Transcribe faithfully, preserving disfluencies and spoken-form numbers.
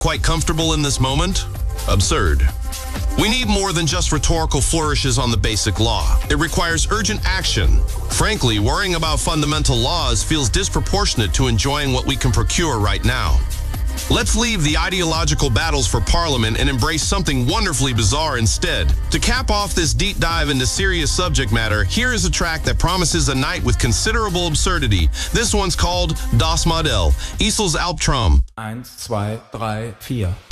Quite comfortable in this moment? Absurd. We need more than just rhetorical flourishes on the basic law. It requires urgent action. Frankly, worrying about fundamental laws feels disproportionate to enjoying what we can procure right now. Let's leave the ideological battles for Parliament and embrace something wonderfully bizarre instead. To cap off this deep dive into serious subject matter, here is a track that promises a night with considerable absurdity. This one's called Das Modell, Esel's Albtraum. Eins, zwei, drei, vier.